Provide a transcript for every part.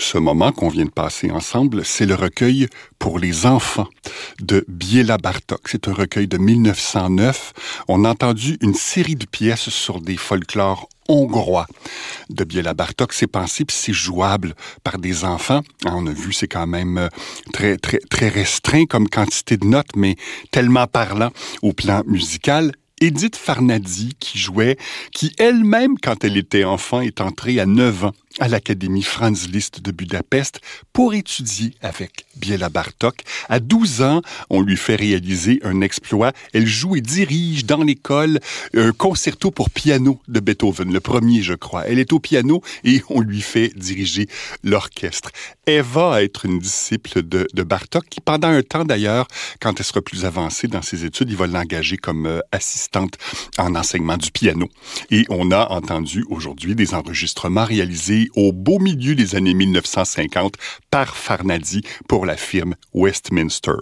Ce moment qu'on vient de passer ensemble, c'est le recueil pour les enfants de Béla Bartók. C'est un recueil de 1909. On a entendu une série de pièces sur des folklores hongrois de Béla Bartók. C'est pensé puis c'est jouable par des enfants. On a vu, c'est quand même très, très, très restreint comme quantité de notes, mais tellement parlant au plan musical. Edith Farnadi, qui elle-même, quand elle était enfant, est entrée à 9 ans à l'Académie Franz Liszt de Budapest pour étudier avec Béla Bartók. À 12 ans, on lui fait réaliser un exploit. Elle joue et dirige dans l'école un concerto pour piano de Beethoven, le premier, je crois. Elle est au piano et on lui fait diriger l'orchestre. Elle va être une disciple de Bartók qui, pendant un temps d'ailleurs, quand elle sera plus avancée dans ses études, il va l'engager comme assistante en enseignement du piano. Et on a entendu aujourd'hui des enregistrements réalisés au beau milieu des années 1950 par Farnadi pour la firme Westminster.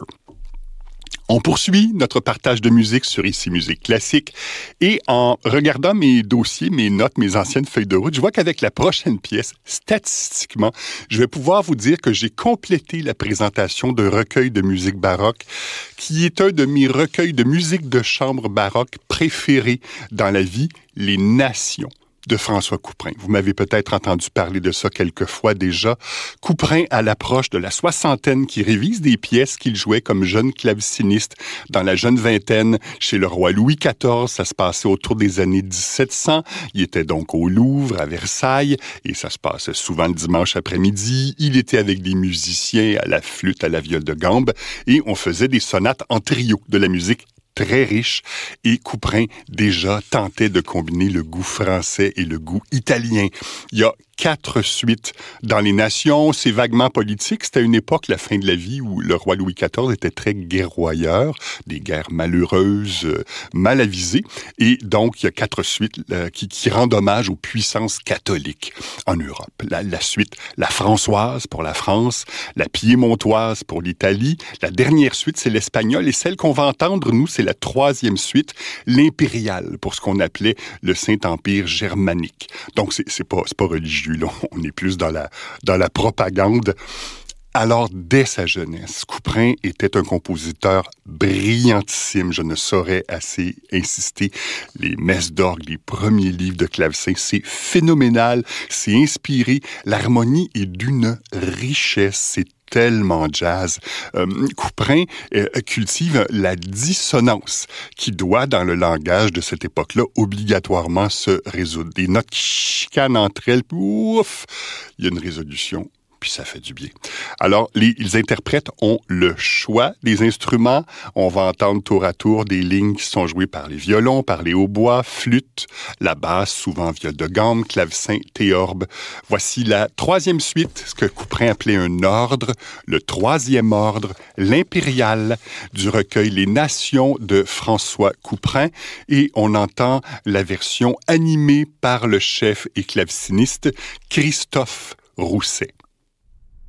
On poursuit notre partage de musique sur Ici Musique Classique et en regardant mes dossiers, mes notes, mes anciennes feuilles de route, je vois qu'avec la prochaine pièce, statistiquement, je vais pouvoir vous dire que j'ai complété la présentation d'un recueil de musique baroque qui est un de mes recueils de musique de chambre baroque préférés dans la vie, Les Nations de François Couperin. Vous m'avez peut-être entendu parler de ça quelques fois déjà. Couperin, à l'approche de la soixantaine, qui révise des pièces qu'il jouait comme jeune claveciniste dans la jeune vingtaine chez le roi Louis XIV. Ça se passait autour des années 1700. Il était donc au Louvre, à Versailles, et ça se passait souvent le dimanche après-midi. Il était avec des musiciens à la flûte, à la viole de gambe, et on faisait des sonates en trio, de la musique très riche, et Couperin déjà tentait de combiner le goût français et le goût italien. Il y a 4 suites dans Les Nations. C'est vaguement politique. C'était une époque, la fin de la vie, où le roi Louis XIV était très guerroyeur, des guerres malheureuses, mal avisées. Et donc, il y a 4 suites qui rendent hommage aux puissances catholiques en Europe. La suite, la Françoise pour la France, la Piémontoise pour l'Italie. La dernière suite, c'est l'espagnol. Et celle qu'on va entendre, nous, c'est la 3e suite, l'impériale, pour ce qu'on appelait le Saint-Empire germanique. Donc, c'est pas religieux. Là. On est plus dans la propagande. Alors, dès sa jeunesse, Couperin était un compositeur brillantissime. Je ne saurais assez insister. Les messes d'orgue, les premiers livres de clavecin, c'est phénoménal, c'est inspiré. L'harmonie est d'une richesse, c'est tellement jazz. Couperin cultive la dissonance qui doit, dans le langage de cette époque-là, obligatoirement se résoudre. Des notes qui chicanent entre elles, puis ouf, il y a une résolution. Puis ça fait du bien. Alors, les interprètes ont le choix des instruments. On va entendre tour à tour des lignes qui sont jouées par les violons, par les hautbois, flûte, la basse, souvent viole de gambe, clavecin, théorbe. Voici la 3e suite, ce que Couperin appelait un ordre, le 3e ordre, l'impérial du recueil Les Nations de François Couperin. Et on entend la version animée par le chef et claveciniste Christophe Rousset.